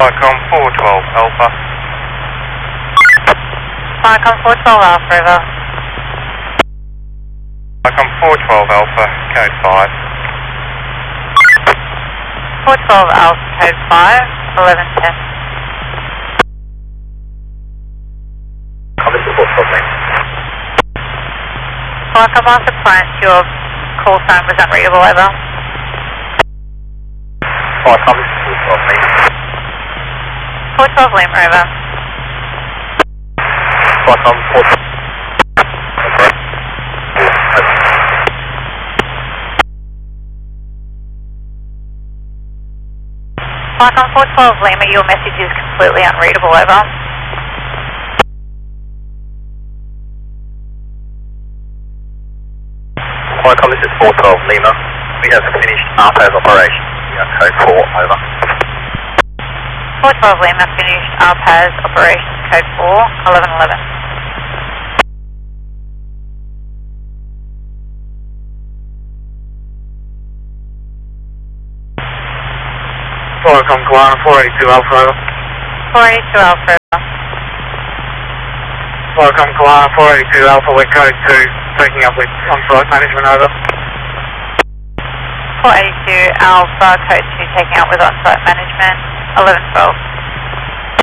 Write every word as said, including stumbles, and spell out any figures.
Falcon four twelve Alpha. Falcon four twelve Alpha, over. Falcon four twelve Alpha, code five. four twelve Alpha, code five, eleven ten. Copy the four twelve lane. Falcon Master Plant, your call sign was unreadable, over. Falcon four twelve lane. four twelve Lima, over. Falcon four twelve. Falcon four twelve Lima, your message is completely unreadable, over. Falcon, this is four twelve Lima. We have finished R P A S operation. We are code four, over. four twelve Lima, finished R P A S operations, code four, eleven eleven. Falcon Kalana four eighty-two Alpha, over. four eighty-two Alpha, over. Falcon Kalana four eighty-two Alpha, we're code two, taking up with on-site management, over. four eighty-two Alpha, code two, taking out with on-site management, eleven twelve.